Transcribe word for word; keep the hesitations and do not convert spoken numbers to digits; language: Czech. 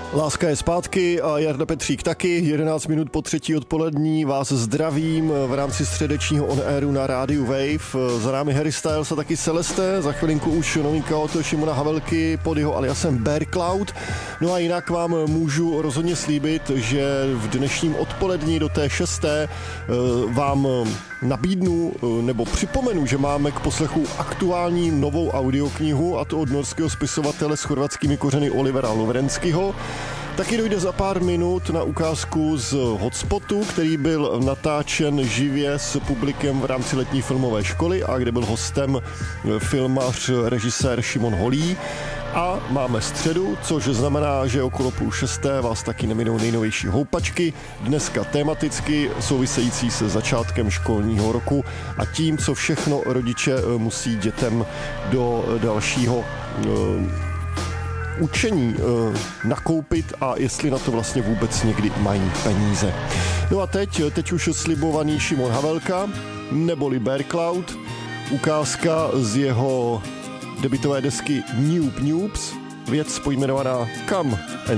Láska je zpátky a Jarda Petřík taky. jedenáct minut po třetí odpolední vás zdravím v rámci středečního on-airu na rádiu Wave. Za námi Harry Styles a taky Celeste. Za chvilinku už novinka od Šimona Havelky pod jeho aliasem Bear Cloud. No a jinak vám můžu rozhodně slíbit, že v dnešním odpolední do té šesté vám nabídnu nebo připomenu, že máme k poslechu aktuální novou audioknihu, a to od norského spisovatele s chorvatskými kořeny Olivera Lovrenského. Taky dojde za pár minut na ukázku z Hotspotu, který byl natáčen živě s publikem v rámci letní filmové školy a kde byl hostem filmař, režisér Šimon Holý. A máme středu, což znamená, že okolo půl šesté vás taky neminou nejnovější houpačky, dneska tematicky související se začátkem školního roku a tím, co všechno rodiče musí dětem do dalšího učení e, nakoupit a jestli na to vlastně vůbec někdy mají peníze. No a teď, teď už slibovaný Šimon Havelka, neboli Bear Cloud, ukázka z jeho debutové desky Noob Noobs, věc pojmenovaná Come